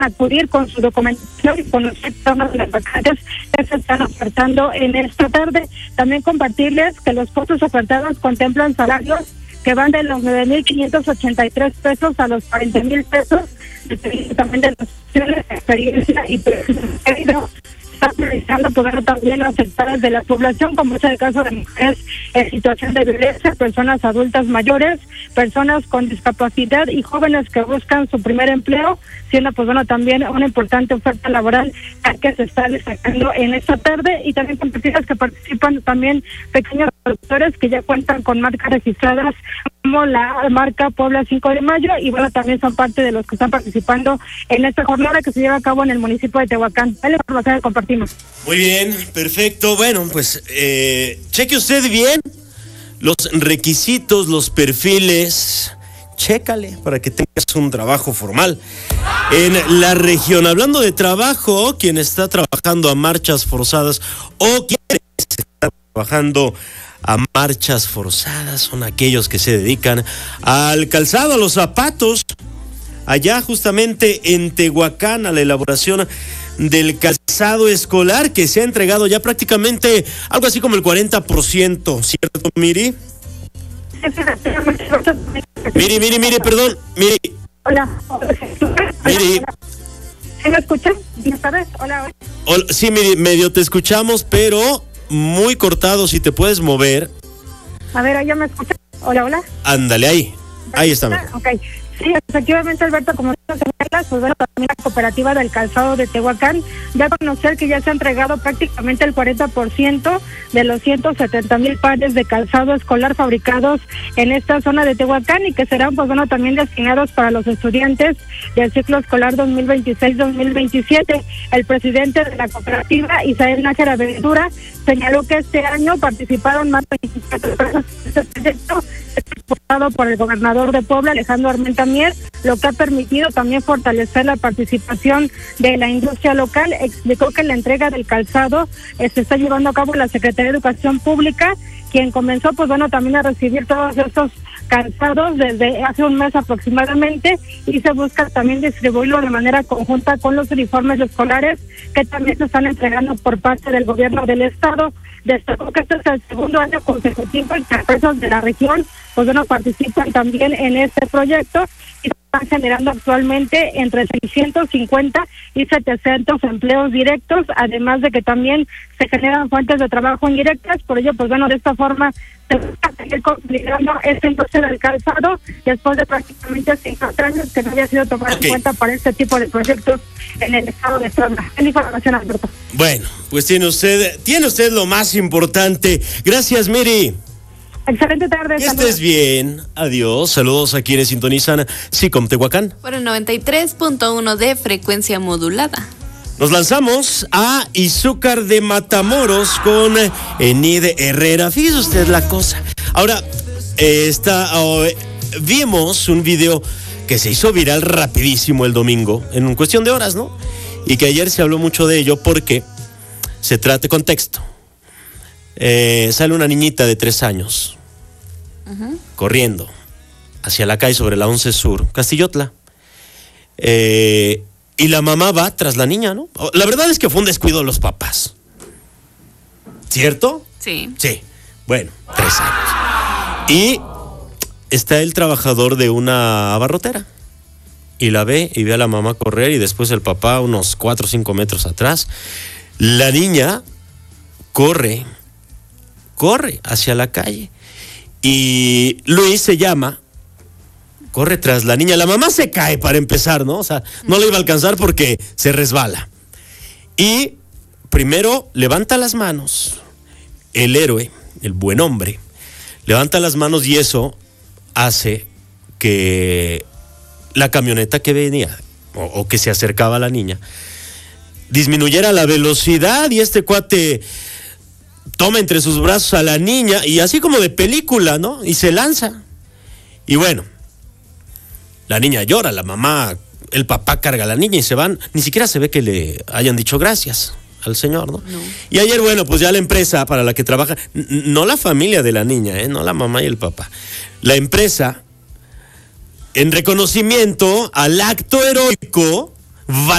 acudir con su documentación y conocer todas las vacantes que se están ofertando en esta tarde. También compartirles que los puestos ofertados contemplan salarios que van de los 9,583 pesos a los 40,000 pesos, dependiendo también de las opciones, experiencia y perfil. Están priorizando poder también los sectores de la población, como es el caso de mujeres en situación de violencia, personas adultas mayores, personas con discapacidad y jóvenes que buscan su primer empleo, siendo pues bueno también una importante oferta laboral que se está destacando en esta tarde. Y también compartirles que participan también pequeños productores que ya cuentan con marcas registradas como la marca Puebla 5 de Mayo, y bueno, también son parte de los que están participando en esta jornada que se lleva a cabo en el municipio de Tehuacán. Es la información que compartimos. Muy bien, perfecto. Bueno, pues cheque usted bien los requisitos, los perfiles, chécale para que tengas un trabajo formal en la región. Hablando de trabajo, quien está trabajando a marchas forzadas o quienes están trabajando a marchas forzadas son aquellos que se dedican al calzado, a los zapatos, allá justamente en Tehuacán, a la elaboración del calzado escolar, que se ha entregado ya prácticamente algo así como el 40%, ¿cierto, Miri? Miri, perdón, Miri. Hola. Miri. ¿Sí me escuchan? ¿Sabes? Hola. Sí, Miri, medio te escuchamos, pero muy cortado, si te puedes mover. A ver, ¿ya me escuchan? Hola. Ándale, ahí está. Ok. Sí, efectivamente, Alberto, como tú señalas, pues bueno, también la cooperativa del calzado de Tehuacán da a conocer que ya se ha entregado prácticamente el 40% de los 170,000 pares de calzado escolar fabricados en esta zona de Tehuacán, y que serán, pues bueno, también destinados para los estudiantes del ciclo escolar 2026-2027. El presidente de la cooperativa, Isael Nájera Ventura, señaló que este año participaron más de 24 empresas en este proyecto, expulsado por el gobernador de Puebla, Alejandro Armenta Mier, lo que ha permitido también fortalecer la participación de la industria local. Explicó que la entrega del calzado se está llevando a cabo en la Secretaría de Educación Pública, quien comenzó, pues bueno, también a recibir todos estos calzados desde hace un mes aproximadamente, y se busca también distribuirlo de manera conjunta con los uniformes escolares que también se están entregando por parte del gobierno del estado. Destacó que este es el segundo año consecutivo en que empresas de la región, pues bueno, participan también en este proyecto, y están generando actualmente entre 650 y 700 empleos directos, además de que también se generan fuentes de trabajo indirectas. Por ello, pues bueno, de esta forma se va a seguir consolidando esta industria del calzado después de prácticamente 50 años que no había sido tomado en cuenta para este tipo de proyectos en el estado de Puebla. Es la información, Alberto. Bueno, pues tiene usted lo más importante. Gracias, Miri. Excelente tarde. Que estés bien. Adiós. Saludos a quienes sintonizan SICOM Tehuacán por el 93.1 de frecuencia modulada. Nos lanzamos a Izúcar de Matamoros con Enid Herrera. Fíjese usted la cosa. Ahora, vimos un video que se hizo viral rapidísimo el domingo, en cuestión de horas, ¿no? Y que ayer se habló mucho de ello porque se trata, contexto. Sale una niñita de 3 años corriendo hacia la calle sobre la 11 Sur, Castillotla. Y la mamá va tras la niña, ¿no? La verdad es que fue un descuido de los papás. ¿Cierto? Sí. Sí. Bueno, 3 años. Y está el trabajador de una abarrotera. Y la ve y ve a la mamá correr, y después el papá unos 4 o 5 metros atrás. La niña corre hacia la calle. Y Luis se llama, corre tras la niña. La mamá se cae para empezar, ¿no? O sea, no le iba a alcanzar porque se resbala. Y primero levanta las manos. El héroe, el buen hombre, levanta las manos, y eso hace que la camioneta que venía o que se acercaba a la niña disminuyera la velocidad, y este cuate toma entre sus brazos a la niña, y así como de película, ¿no? Y se lanza. Y bueno, la niña llora, la mamá, el papá carga a la niña y se van. Ni siquiera se ve que le hayan dicho gracias al señor, ¿no? Y ayer, bueno, pues ya la empresa para la que trabaja, no la familia de la niña, no la mamá y el papá, la empresa, en reconocimiento al acto heroico,